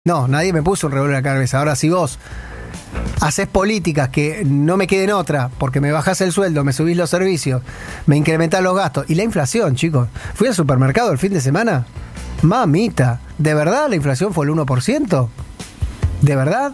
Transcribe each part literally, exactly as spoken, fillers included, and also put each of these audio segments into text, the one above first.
No, nadie me puso un revólver en la cabeza. Ahora, si vos haces políticas que no me queden otra, porque me bajás el sueldo, me subís los servicios, me incrementás los gastos. Y la inflación, chicos. Fui al supermercado el fin de semana. Mamita, ¿de verdad la inflación fue el uno por ciento? ¿De verdad?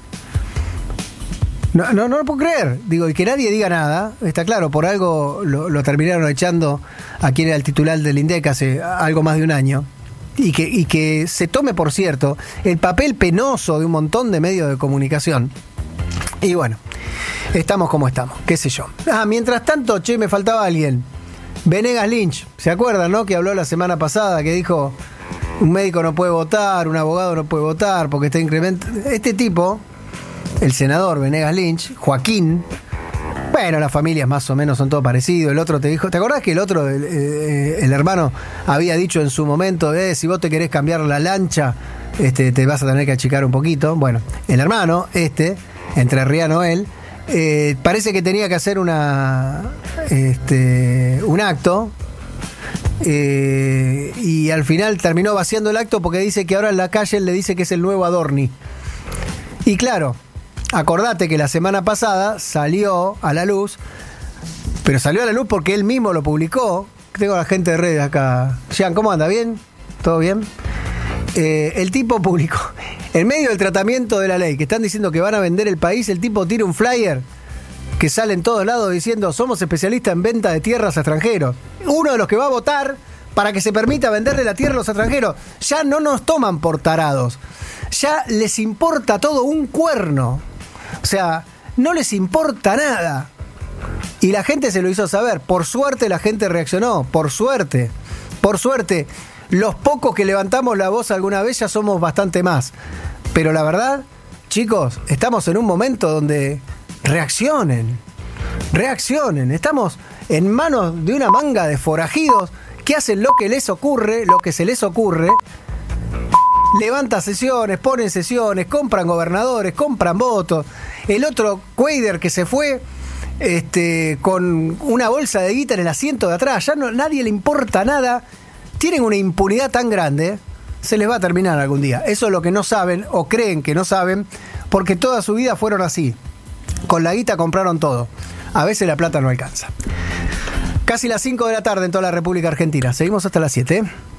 No, no, no lo puedo creer. Digo, y que nadie diga nada. Está claro, por algo lo, lo terminaron echando a quien era el titular del INDEC hace algo más de un año. Y que, y que se tome, por cierto, el papel penoso de un montón de medios de comunicación. Y bueno, estamos como estamos, qué sé yo. Ah, mientras tanto, che, me faltaba alguien. Venegas Lynch, ¿se acuerdan, no? Que habló la semana pasada, que dijo, un médico no puede votar, un abogado no puede votar, porque está incrementando. Este tipo, el senador Venegas Lynch, Joaquín, bueno, las familias más o menos son todo parecido. El otro te dijo, ¿te acordás que el otro, el, el, el hermano, había dicho en su momento, eh, si vos te querés cambiar la lancha, este, te vas a tener que achicar un poquito? Bueno, el hermano, este, entrerriano él, eh, parece que tenía que hacer una, este, un acto, eh, y al final terminó vaciando el acto porque dice que ahora en la calle él le dice que es el nuevo Adorni. Y claro, acordate que la semana pasada salió a la luz, pero salió a la luz porque él mismo lo publicó. Tengo a la gente de redes acá. Jean, ¿cómo anda? ¿Bien? ¿Todo bien? Eh, el tipo publicó, en medio del tratamiento de la ley, que están diciendo que van a vender el país, el tipo tira un flyer que sale en todos lados diciendo, somos especialistas en venta de tierras a extranjeros. Uno de los que va a votar para que se permita venderle la tierra a los extranjeros. Ya no nos toman por tarados. Ya les importa todo un cuerno. O sea, no les importa nada. Y la gente se lo hizo saber. Por suerte la gente reaccionó. Por suerte. Por suerte. Los pocos que levantamos la voz alguna vez ya somos bastante más. Pero la verdad, chicos, estamos en un momento donde reaccionen. Reaccionen. Estamos en manos de una manga de forajidos que hacen lo que les ocurre, lo que se les ocurre. Levanta sesiones, ponen sesiones, compran gobernadores, compran votos. El otro Cuader que se fue este, con una bolsa de guita en el asiento de atrás, ya no, nadie le importa nada. Tienen una impunidad tan grande, se les va a terminar algún día. Eso es lo que no saben o creen que no saben, porque toda su vida fueron así. Con la guita compraron todo. A veces la plata no alcanza. Casi las cinco de la tarde en toda la República Argentina. Seguimos hasta las siete.